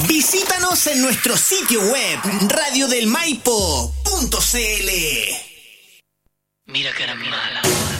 Visítanos en nuestro sitio web radiodelmaipo.cl. Mira que era mala.